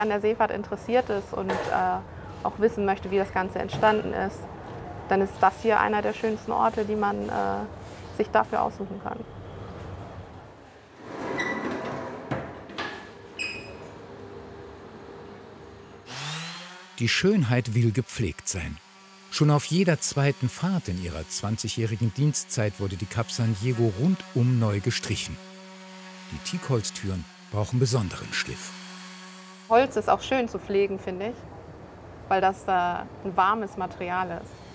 an der Seefahrt interessiert ist und auch wissen möchte, wie das Ganze entstanden ist, dann ist das hier einer der schönsten Orte, die man sich dafür aussuchen kann. Die Schönheit will gepflegt sein. Schon auf jeder zweiten Fahrt in ihrer 20-jährigen Dienstzeit wurde die Cap San Diego rundum neu gestrichen. Die Teakholztüren brauchen besonderen Schliff. Holz ist auch schön zu pflegen, finde ich, weil das ein warmes Material ist.